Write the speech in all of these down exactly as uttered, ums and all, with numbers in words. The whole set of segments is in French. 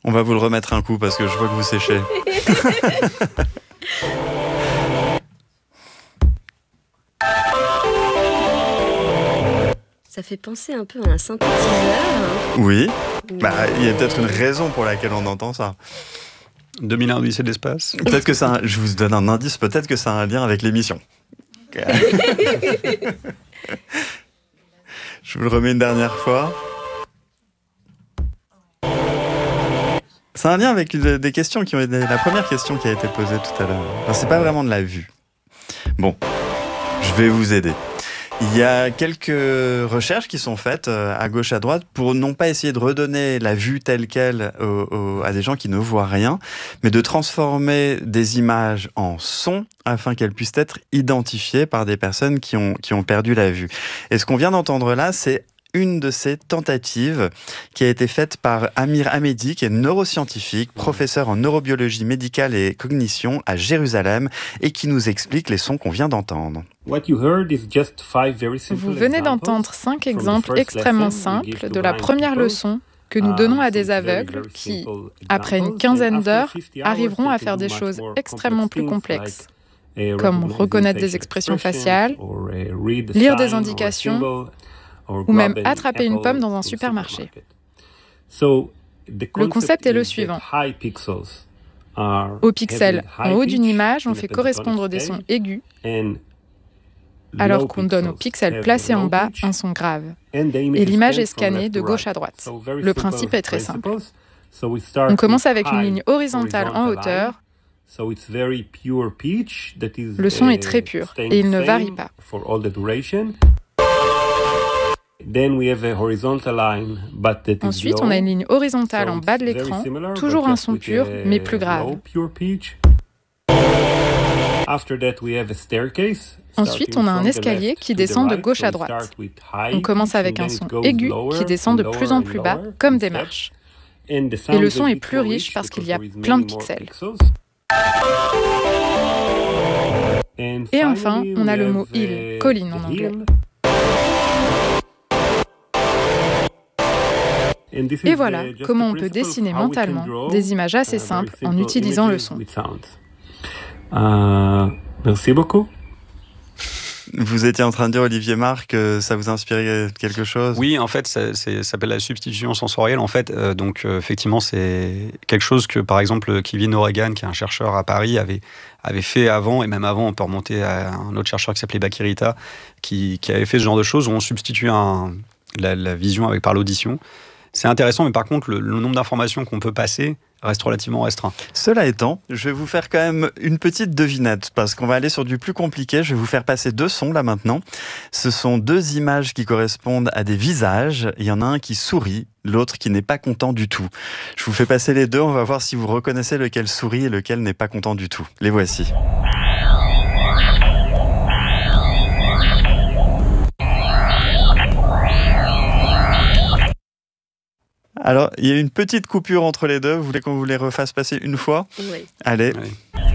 On va vous le remettre un coup parce que je vois que vous séchez. Ça fait penser un peu à un synthétiseur. Oui, bah, il y a peut-être une raison pour laquelle on entend ça. deux mille un Odyssée de l'espace. Peut-être que ça, je vous donne un indice, peut-être que ça a un lien avec l'émission. Je vous le remets une dernière fois. C'est un lien avec des questions qui ont été, la première question qui a été posée tout à l'heure. Enfin, c'est pas vraiment de la vue. Bon, je vais vous aider. Il y a quelques recherches qui sont faites à gauche, à droite, pour non pas essayer de redonner la vue telle quelle aux, aux, à des gens qui ne voient rien, mais de transformer des images en sons afin qu'elles puissent être identifiées par des personnes qui ont, qui ont perdu la vue. Et ce qu'on vient d'entendre là, c'est une de ces tentatives qui a été faite par Amir Hamedi, qui est neuroscientifique, professeur en neurobiologie médicale et cognition à Jérusalem, et qui nous explique les sons qu'on vient d'entendre. Vous venez d'entendre cinq exemples extrêmement simples de la première leçon que nous donnons à des aveugles qui, après une quinzaine d'heures, arriveront à faire des choses extrêmement plus complexes, comme reconnaître des expressions faciales, lire des indications, ou même attraper une pomme dans un supermarché. Le concept est le suivant. Aux pixels en haut d'une image, on fait correspondre des sons aigus, alors qu'on donne aux pixels placés en bas un son grave. Et l'image est scannée de gauche à droite. Le principe est très simple. On commence avec une ligne horizontale en hauteur. Le son est très pur et il ne varie pas. Ensuite, on a une ligne horizontale en bas de l'écran, toujours un son pur, mais plus grave. Ensuite, on a un escalier qui descend de gauche à droite. On commence avec un son aigu qui descend de plus en plus bas, comme des marches. Et le son est plus riche parce qu'il y a plein de pixels. Et enfin, on a le mot « il », colline en anglais. Et voilà comment on peut dessiner mentalement des images assez simples en utilisant le son. Uh, merci beaucoup. Vous étiez en train de dire, Olivier Marc, que ça vous inspirait quelque chose ? Oui, en fait, ça, ça s'appelle la substitution sensorielle. En fait, euh, donc euh, effectivement, c'est quelque chose que, par exemple, Kevin O'Regan, qui est un chercheur à Paris, avait avait fait avant, et même avant, on peut remonter à un autre chercheur qui s'appelait Bakirita, qui, qui avait fait ce genre de choses où on substitue un, la, la vision avec par l'audition. C'est intéressant, mais par contre, le, le nombre d'informations qu'on peut passer reste relativement restreint. Cela étant, je vais vous faire quand même une petite devinette, parce qu'on va aller sur du plus compliqué. Je vais vous faire passer deux sons, là, maintenant. Ce sont deux images qui correspondent à des visages. Il y en a un qui sourit, l'autre qui n'est pas content du tout. Je vous fais passer les deux, on va voir si vous reconnaissez lequel sourit et lequel n'est pas content du tout. Les voici. Alors, il y a une petite coupure entre les deux. Vous voulez qu'on vous les refasse passer une fois ? Oui. Allez. Oui.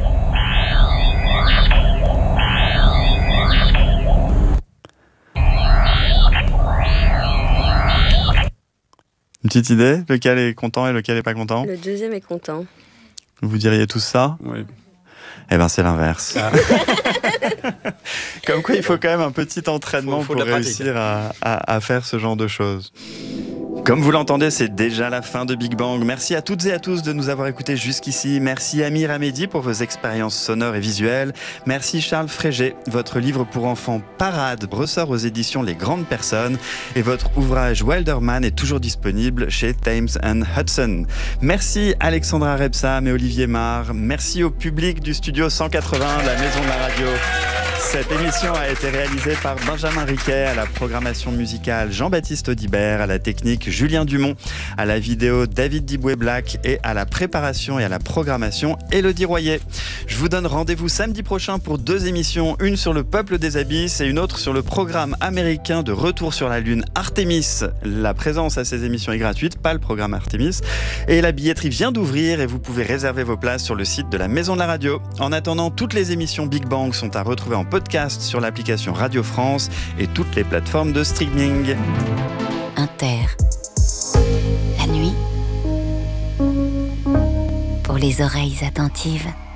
Une petite idée ? Lequel est content et lequel n'est pas content ? Le deuxième est content. Vous diriez tous ça ? Oui. Eh bien, c'est l'inverse. Ah. Comme quoi, il faut quand même un petit entraînement faut, faut pour de la réussir à, à, à faire ce genre de choses. Comme vous l'entendez, c'est déjà la fin de Big Bang. Merci à toutes et à tous de nous avoir écoutés jusqu'ici. Merci Amir Hamedi pour vos expériences sonores et visuelles. Merci Charles Frégé. Votre livre pour enfants Parade ressort aux éditions Les Grandes Personnes et votre ouvrage Wilderman est toujours disponible chez Thames and Hudson. Merci Alexandra Rebsam et Olivier Marr. Merci au public du studio cent quatre-vingts, la maison de la radio. Cette émission a été réalisée par Benjamin Riquet, à la programmation musicale Jean-Baptiste Audibert, à la technique Julien Dumont, à la vidéo David Diboué-Black et à la préparation et à la programmation Élodie Royer. Je vous donne rendez-vous samedi prochain pour deux émissions, une sur le peuple des abysses et une autre sur le programme américain de retour sur la Lune Artemis. La présence à ces émissions est gratuite, pas le programme Artemis. Et la billetterie vient d'ouvrir et vous pouvez réserver vos places sur le site de la Maison de la Radio. En attendant, toutes les émissions Big Bang sont à retrouver en podcast sur l'application Radio France et toutes les plateformes de streaming. Inter. La nuit, les oreilles attentives.